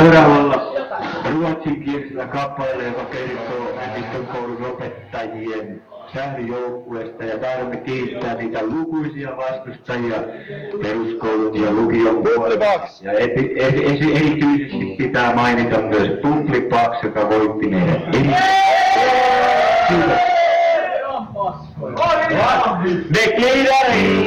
seuraavalla ruotsinkielisellä kappaleella, joka kertoo Männistöön koulun opettajien säälijoukkueesta ja tahdomme kiittää niitä lukuisia vastustajia peruskoulun ja lukion puolella. Ja erityisesti pitää mainita myös Pumplipaks, joka voitti meidän Kiitos.